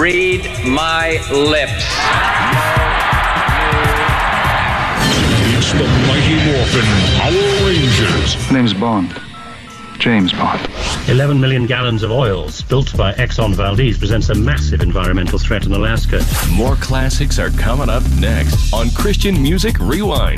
Read my lips. It's the Mighty Morphin Power Rangers. My name's Bond. James Bond. 11 million gallons of oil spilt by Exxon Valdez presents a massive environmental threat in Alaska. More classics are coming up next on Christian Music Rewind.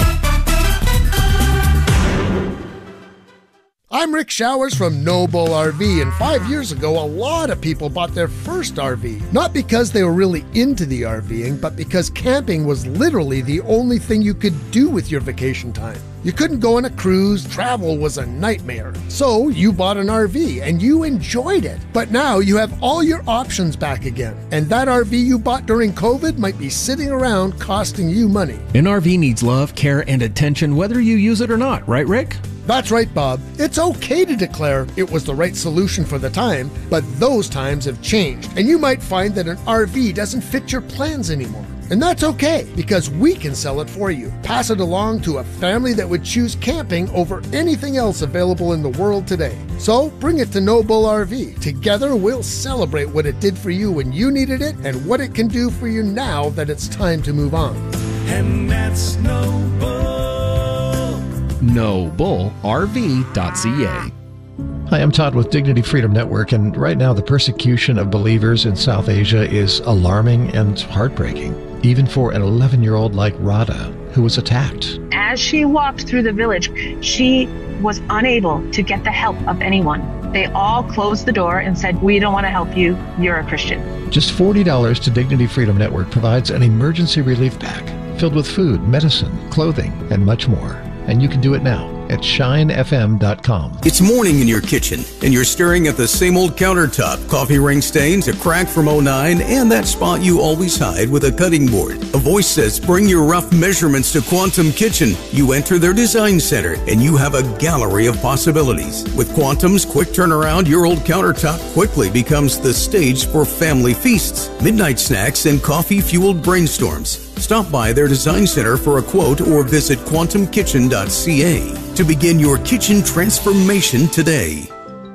I'm Rick Showers from No Bull RV, and 5 years ago, a lot of people bought their first RV. Not because they were really into the RVing, but because camping was literally the only thing you could do with your vacation time. You couldn't go on a cruise, travel was a nightmare. So you bought an RV and you enjoyed it. But now you have all your options back again. And that RV you bought during COVID might be sitting around costing you money. An RV needs love, care, and attention whether you use it or not, right, Rick? That's right, Bob. It's okay to declare it was the right solution for the time, but those times have changed, and you might find that an RV doesn't fit your plans anymore. And that's okay, because we can sell it for you. Pass it along to a family that would choose camping over anything else available in the world today. So bring it to No Bull RV. Together we'll celebrate what it did for you when you needed it and what it can do for you now that it's time to move on. And that's No Bull. NoBullRV.ca. Hi, I'm Todd with Dignity Freedom Network, and right now the persecution of believers in South Asia is alarming and heartbreaking, even for an 11-year-old like Radha, who was attacked. As she walked through the village, she was unable to get the help of anyone. They all closed the door and said, "We don't want to help you. You're a Christian." Just $40 to Dignity Freedom Network provides an emergency relief pack filled with food, medicine, clothing, and much more. And you can do it now at shinefm.com. It's morning in your kitchen, and you're staring at the same old countertop, coffee ring stains, a crack from '09, and that spot you always hide with a cutting board. A voice says, bring your rough measurements to Quantum Kitchen. You enter their design center, and you have a gallery of possibilities. With Quantum's quick turnaround, your old countertop quickly becomes the stage for family feasts, midnight snacks, and coffee-fueled brainstorms. Stop by their design center for a quote or visit quantumkitchen.ca to begin your kitchen transformation today.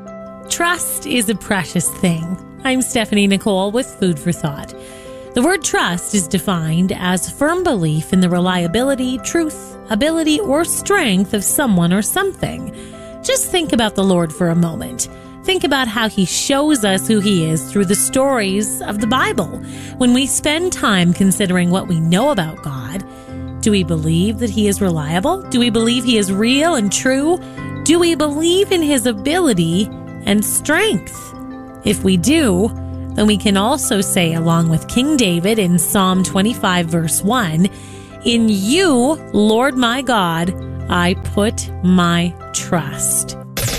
Trust is a precious thing. I'm Stephanie Nicole with Food for Thought. The word trust is defined as firm belief in the reliability, truth, ability, or strength of someone or something. Just think about the Lord for a moment. Think about how he shows us who he is through the stories of the Bible. When we spend time considering what we know about God, do we believe that he is reliable? Do we believe he is real and true? Do we believe in his ability and strength? If we do, then we can also say, along with King David in Psalm 25, verse 1, "In you, Lord my God, I put my trust."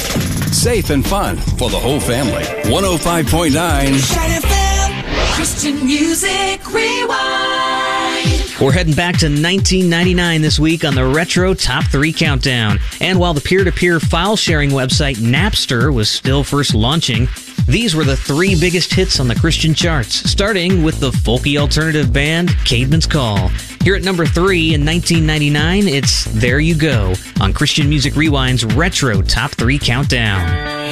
Safe and fun for the whole family. 105.9 Shine FM. Christian Music Rewind. We're heading back to 1999 this week on the Retro Top 3 Countdown. And while the peer-to-peer file-sharing website Napster was still first launching, these were the 3 biggest hits on the Christian charts, starting with the folky alternative band Caedmon's Call. Here at number 3 in 1999, it's There You Go on Christian Music Rewind's Retro Top 3 Countdown.